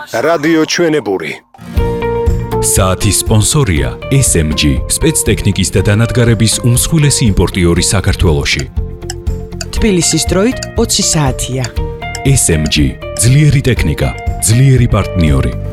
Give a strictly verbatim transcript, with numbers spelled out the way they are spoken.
რადიო ჩვენებური. საათის სპონსორია ეს ემ ჯი, სპეცტექნიკის და დანადგარების უმსხვილესი იმპორტიორი საქართველოში. თბილისის დროით ოცი საათია. ეს ემ ჯი, ძლიერი ტექნიკა, ძლიერი პარტნიორი.